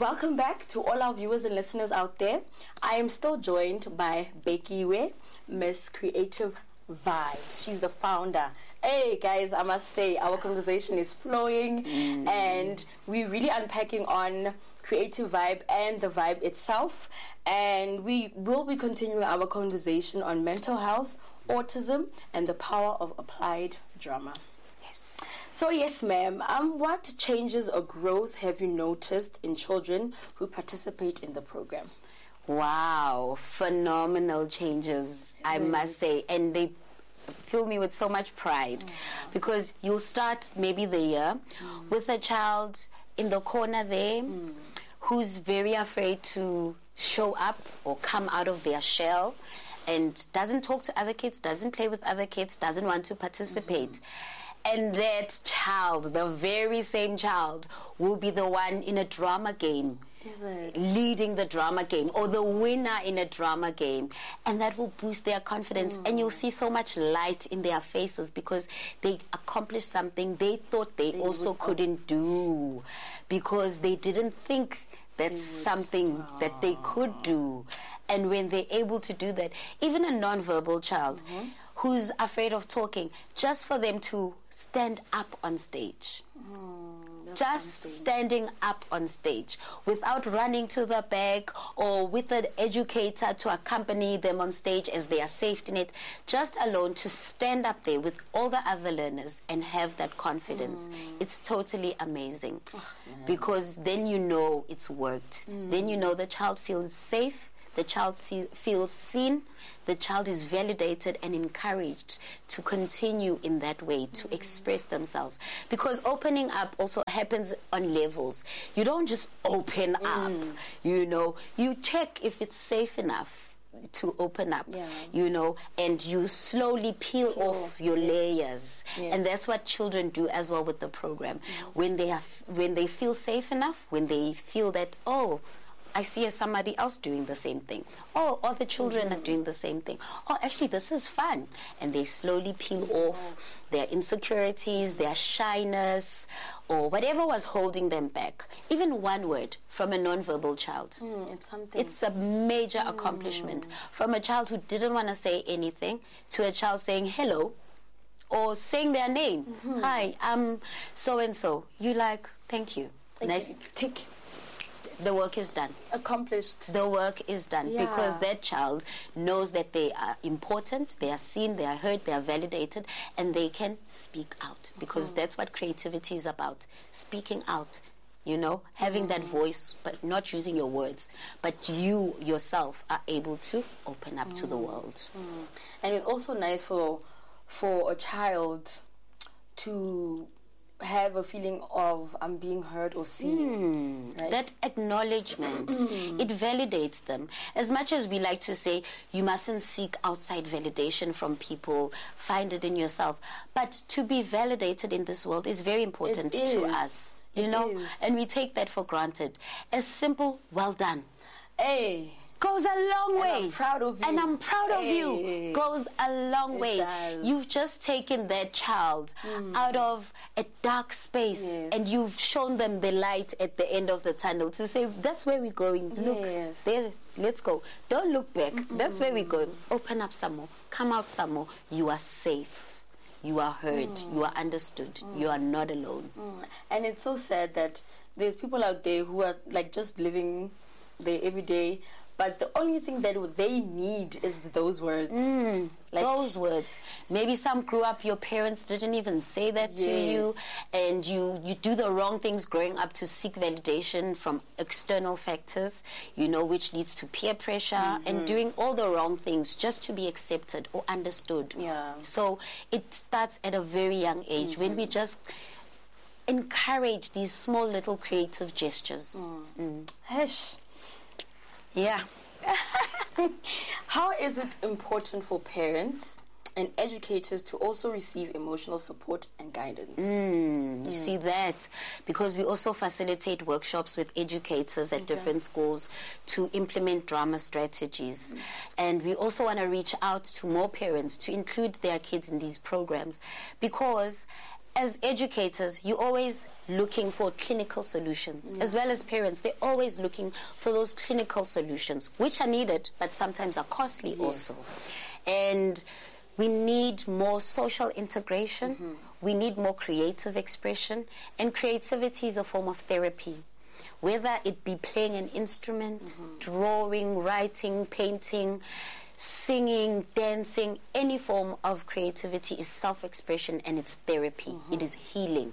Welcome back to all our viewers and listeners out there. I am still joined by Becky Way, Miss Creative Vibes. She's the founder. Hey guys, I must say our conversation is flowing and we're really unpacking on Creative Vibe and the vibe itself, and we will be continuing our conversation on mental health, autism, and the power of applied drama. So yes, ma'am, what changes or growth have you noticed in children who participate in the program? Wow, phenomenal changes, I must say. And they fill me with so much pride because you'll start maybe the year with a child in the corner there who's very afraid to show up or come out of their shell and doesn't talk to other kids, doesn't play with other kids, doesn't want to participate. And that child, the very same child, will be the one in a drama game, leading the drama game, or the winner in a drama game. And that will boost their confidence. And you'll see so much light in their faces because they accomplished something they thought they also couldn't do, because they didn't think that's something that they could do. And when they're able to do that, even a non-verbal child who's afraid of talking, just for them to stand up on stage. Just standing up on stage without running to the back or with an educator to accompany them on stage as their safety net, just alone to stand up there with all the other learners and have that confidence. It's totally amazing because then you know it's worked. Then you know the child feels safe, the child feels seen, the child is validated and encouraged to continue in that way, to express themselves. Because opening up also happens on levels. You don't just open up, you know. You check if it's safe enough to open up, you know, and you slowly peel off your layers. And that's what children do as well with the program. When they feel safe enough, when they feel that, oh, I see somebody else doing the same thing. Oh, other children are doing the same thing. Oh, actually, this is fun. And they slowly peel off their insecurities, their shyness, or whatever was holding them back. Even one word from a non-verbal child. It's something. It's a major accomplishment. From a child who didn't want to say anything to a child saying hello or saying their name. Hi, I'm so-and-so. You like, thank you. Nice. Tick. The work is done. Accomplished. The work is done because that child knows that they are important, they are seen, they are heard, they are validated, and they can speak out because that's what creativity is about. Speaking out, you know, having that voice, but not using your words, but you yourself are able to open up to the world. And it's also nice for a child to have a feeling of I'm being heard or seen. Right? That acknowledgement, it validates them. As much as we like to say you mustn't seek outside validation from people, find it in yourself. But to be validated in this world is very important to us. You know, and we take that for granted. A simple well done. Hey. Goes a long way. I'm proud of you. And I'm proud of you. Goes a long way. Does. You've just taken that child out of a dark space and you've shown them the light at the end of the tunnel to say, that's where we're going. Look, there, let's go. Don't look back. That's where we're going. Open up some more. Come out some more. You are safe. You are heard. You are understood. You are not alone. And it's so sad that there's people out there who are like just living their everyday, but the only thing that they need is those words. Those words. Maybe some grew up, your parents didn't even say that to you, and you do the wrong things growing up to seek validation from external factors, you know, which leads to peer pressure and doing all the wrong things just to be accepted or understood. So it starts at a very young age when we just encourage these small little creative gestures. Hesh. Yeah. How is it important for parents and educators to also receive emotional support and guidance? You see that? Because we also facilitate workshops with educators at different schools to implement drama strategies. And we also want to reach out to more parents to include their kids in these programs because as educators, you're always looking for clinical solutions, as well as parents. They're always looking for those clinical solutions, which are needed, but sometimes are costly also. And we need more social integration. We need more creative expression. And creativity is a form of therapy. Whether it be playing an instrument, drawing, writing, painting, singing, dancing, any form of creativity is self-expression and it's therapy. It is healing.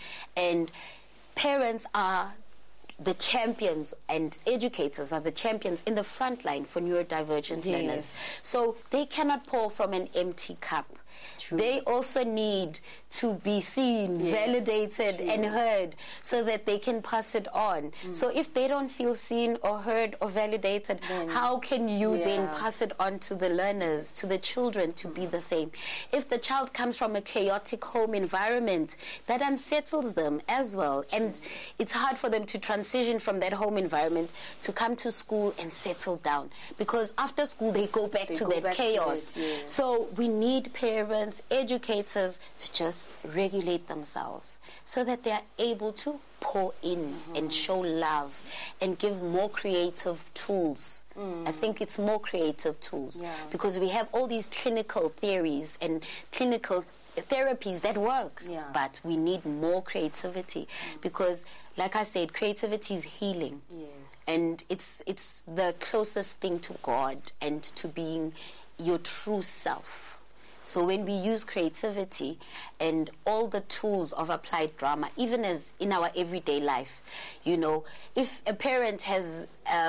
And parents are the champions and educators are the champions in the front line for neurodivergent learners. So they cannot pour from an empty cup. True. They also need to be seen, validated, and heard so that they can pass it on. So if they don't feel seen or heard or validated, how can you then pass it on to the learners, to the children to be the same? If the child comes from a chaotic home environment, that unsettles them as well. And it's hard for them to transition from that home environment to come to school and settle down. Because after school, they go back to that chaos. So we need parents, educators to just regulate themselves so that they are able to pour in and show love and give more creative tools. I think it's more creative tools because we have all these clinical theories and clinical therapies that work, but we need more creativity because, like I said, creativity is healing. And it's the closest thing to God and to being your true self. So when we use creativity and all the tools of applied drama, even as in our everyday life, you know, if a parent has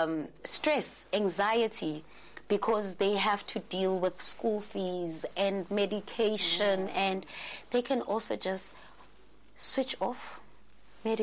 stress, anxiety, because they have to deal with school fees and medication, and they can also just switch off